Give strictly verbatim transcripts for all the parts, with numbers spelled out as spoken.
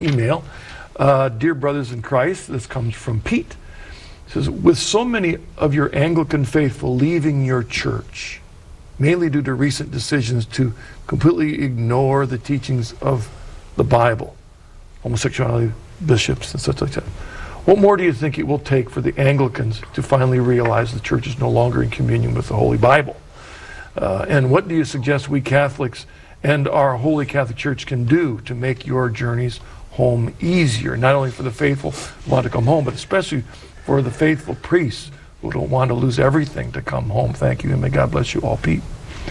email. Uh, Dear brothers in Christ, this comes from Pete. It says, with so many of your Anglican faithful leaving your church, mainly due to recent decisions to completely ignore the teachings of the Bible, homosexuality, bishops, and such like that, what more do you think it will take for the Anglicans to finally realize the church is no longer in communion with the Holy Bible? Uh, and what do you suggest we Catholics and our Holy Catholic Church can do to make your journeys home easier, not only for the faithful who want to come home, but especially for the faithful priests who don't want to lose everything to come home? Thank you, and may God bless you all, Pete.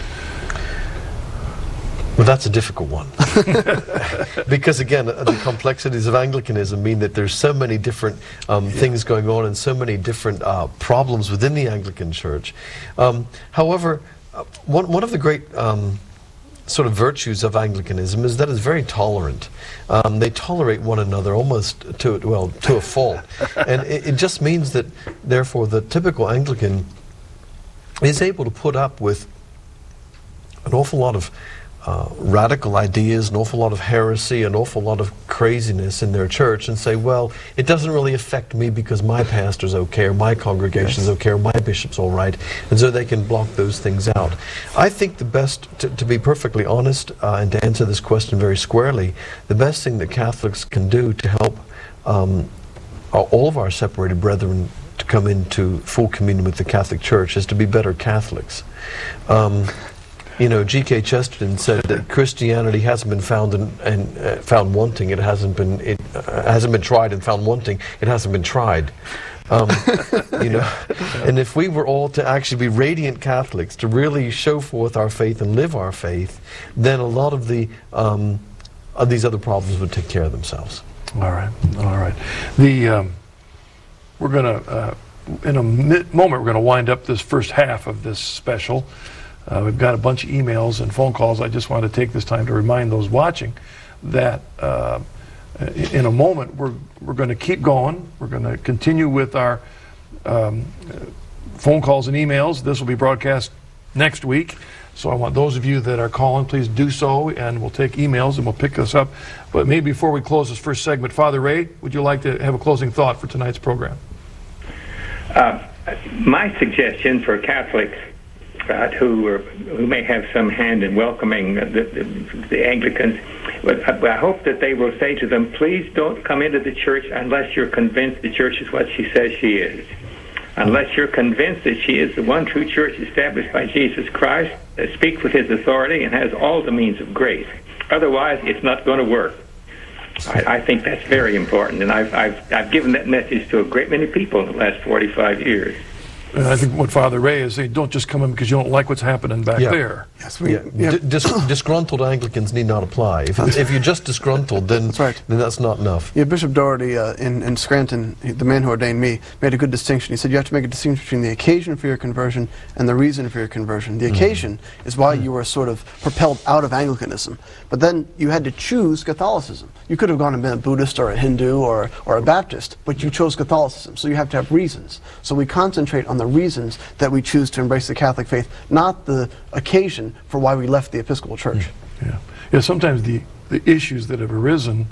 Well, that's a difficult one. Because again, uh, the complexities of Anglicanism mean that there's so many different um, yeah. things going on and so many different uh, problems within the Anglican Church. Um, however, uh, one, one of the great um, sort of virtues of Anglicanism is that it's very tolerant. Um, they tolerate one another almost to, well, to a fault. And it, it just means that, therefore, the typical Anglican is able to put up with an awful lot of Uh, radical ideas, an awful lot of heresy, an awful lot of craziness in their church, and say, well, it doesn't really affect me because my pastor's okay, or my congregation's yes. okay, or my bishop's all right, and so they can block those things out. I think the best, to, to be perfectly honest, uh, and to answer this question very squarely, the best thing that Catholics can do to help um, all of our separated brethren to come into full communion with the Catholic Church is to be better Catholics. Um, You know, G K Chesterton said that Christianity hasn't been found and, and uh, found wanting. It hasn't been it uh, hasn't been tried and found wanting. It hasn't been tried. Um, you know, and if we were all to actually be radiant Catholics, to really show forth our faith and live our faith, then a lot of the um, of these other problems would take care of themselves. All right, all right. The um, we're going to uh, in a moment we're going to wind up this first half of this special. Uh, we've got a bunch of emails and phone calls. I just want to take this time to remind those watching that uh, in a moment we're we're going to keep going. We're going to continue with our um, phone calls and emails. This will be broadcast next week. So I want those of you that are calling, please do so, and we'll take emails and we'll pick this up. But maybe before we close this first segment, Father Ray, would you like to have a closing thought for tonight's program? Uh, my suggestion for Catholics Uh, who are, who may have some hand in welcoming uh, the, the, the Anglicans, but I, I hope that they will say to them, please don't come into the church unless you're convinced the church is what she says she is. Unless you're convinced that she is the one true church established by Jesus Christ, that speaks with his authority and has all the means of grace. Otherwise, it's not going to work. I, I think that's very important, and I've, I've, I've given that message to a great many people in the last forty-five years. And I think what Father Ray is saying, don't just come in because you don't like what's happening back yeah. there. Yes, we, yeah. Yeah. Dis disgruntled Anglicans need not apply. If, if you're just disgruntled, then that's, right. then that's not enough. Yeah, Bishop Doherty uh, in, in Scranton, the man who ordained me, made a good distinction. He said you have to make a distinction between the occasion for your conversion and the reason for your conversion. The occasion mm. is why mm. you were sort of propelled out of Anglicanism. But then you had to choose Catholicism. You could have gone and been a Buddhist or a Hindu or, or a Baptist, but you chose Catholicism. So you have to have reasons. So we concentrate on the reasons that we choose to embrace the Catholic faith, not the occasion for why we left the Episcopal Church. Yeah, yeah. Sometimes the, the issues that have arisen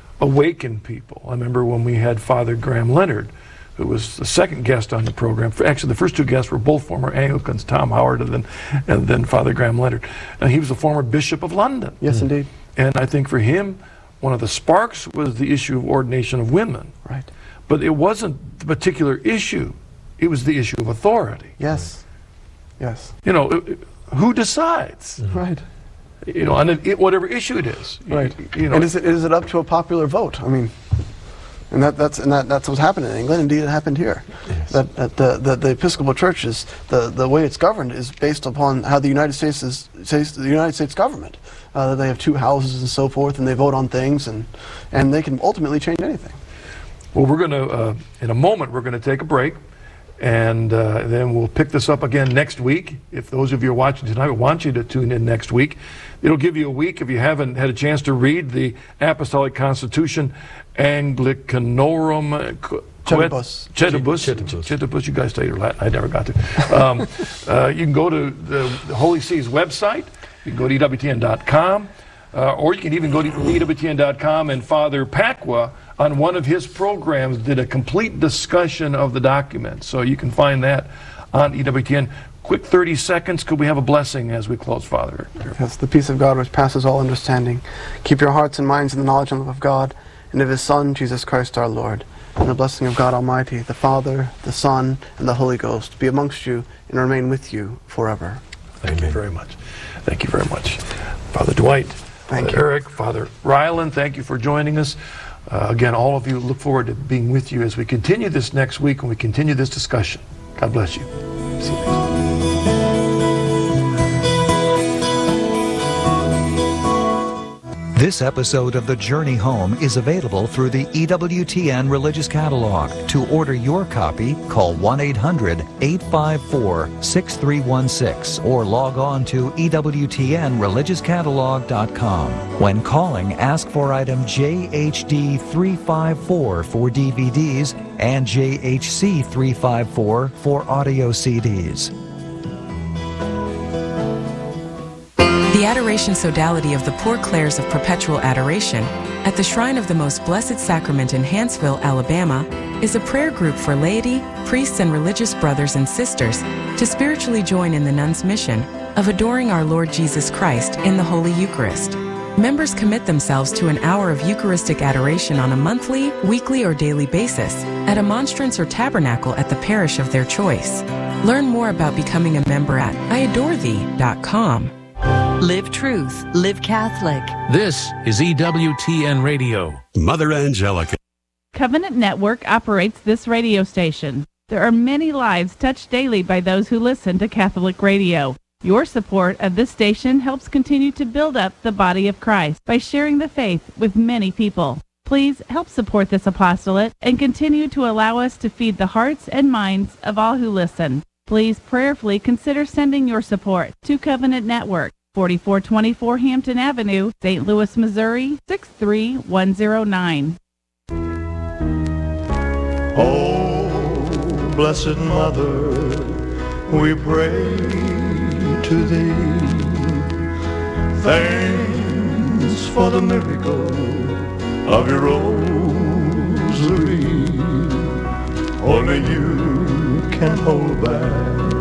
awaken people. I remember when we had Father Graham Leonard, who was the second guest on the program. Actually, the first two guests were both former Anglicans, Tom Howard and then, and then Father Graham Leonard. And he was the former Bishop of London. Yes, mm. indeed. And I think for him, one of the sparks was the issue of ordination of women. Right. But it wasn't the particular issue. It was the issue of authority. Yes. Yes. You know, who decides? Mm-hmm. Right. You know, on it, whatever issue it is. Right. You, you know, and is it, is it up to a popular vote? I mean, and that, that's and that, that's what's happened in England. Indeed, it happened here. Yes. That, that the, the the Episcopal Church is the the way it's governed is based upon how the United States is the United States government. Uh, they have two houses and so forth, and they vote on things, and and they can ultimately change anything. Well, we're going to uh, in a moment we're going to take a break. And uh, then we'll pick this up again next week. If those of you are watching tonight, we want you to tune in next week. It'll give you a week if you haven't had a chance to read the Apostolic Constitution Anglicanorum Cetibus. Cetibus. Cetibus. You guys studied Latin. I never got to. Um, uh, you can go to the, the Holy See's website. You can go to E W T N dot com. Uh, or you can even go to E W T N dot com, and Father Pacwa, on one of his programs, did a complete discussion of the document. So you can find that on E W T N. Quick thirty seconds. Could we have a blessing as we close, Father? Yes, the peace of God which passes all understanding. Keep your hearts and minds in the knowledge and love of God and of His Son, Jesus Christ our Lord. And the blessing of God Almighty, the Father, the Son, and the Holy Ghost be amongst you and remain with you forever. Thank you very much. Thank you very much. Father Dwight, Thank Father you. Eric, Father Ryland, thank you for joining us. Uh, again, all of you, look forward to being with you as we continue this next week and we continue this discussion. God bless you. See you next week. This episode of The Journey Home is available through the E W T N Religious Catalog. To order your copy, call one eight hundred, eight five four, six three one six or log on to E W T N religious catalog dot com. When calling, ask for item J H D three five four for D V Ds and J H C three five four for audio C Ds. The Adoration Sodality of the Poor Clares of Perpetual Adoration at the Shrine of the Most Blessed Sacrament in Hanceville, Alabama, is a prayer group for laity, priests, and religious brothers and sisters to spiritually join in the nuns' mission of adoring our Lord Jesus Christ in the Holy Eucharist. Members commit themselves to an hour of Eucharistic adoration on a monthly, weekly, or daily basis at a monstrance or tabernacle at the parish of their choice. Learn more about becoming a member at I adore thee dot com. Live truth, live Catholic. This is E W T N Radio. Mother Angelica. Covenant Network operates this radio station. There are many lives touched daily by those who listen to Catholic radio. Your support of this station helps continue to build up the body of Christ by sharing the faith with many people. Please help support this apostolate and continue to allow us to feed the hearts and minds of all who listen. Please prayerfully consider sending your support to Covenant Network, forty-four twenty-four Hampton Avenue, Saint Louis, Missouri, six three one zero nine. Oh, Blessed Mother, we pray to thee. Thanks for the miracle of your rosary. Only you can hold back